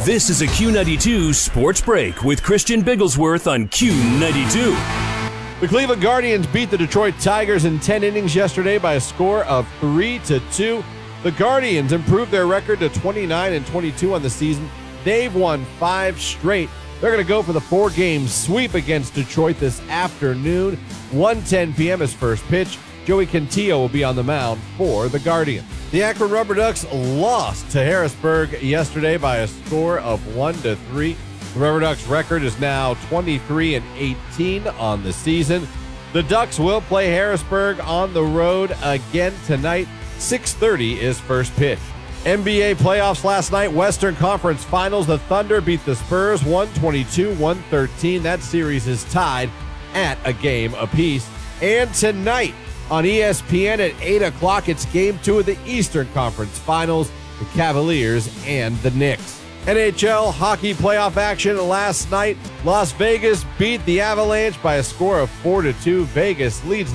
This is a Q92 Sports Break with Christian Bigglesworth on Q92. The Cleveland Guardians beat the Detroit Tigers in 10 innings yesterday by a score of 3-2. The Guardians improved their record to 29-22 on the season. They've won 5 straight. They're going to go for the 4-game sweep against Detroit this afternoon. 1:10 p.m. is first pitch. Joey Cantillo will be on the mound for the Guardians. The Akron Rubber Ducks lost to Harrisburg yesterday by a score of 1-3. The Rubber Ducks record is now 23-18 on the season. The Ducks will play Harrisburg on the road again tonight. 6:30 is first pitch. NBA playoffs last night, Western Conference Finals. The Thunder beat the Spurs 122-113. That series is tied at a game apiece. And tonight on ESPN at 8 o'clock, it's Game 2 of the Eastern Conference Finals, the Cavaliers and the Knicks. NHL hockey playoff action last night. Las Vegas beat the Avalanche by a score of 4-2. Vegas leads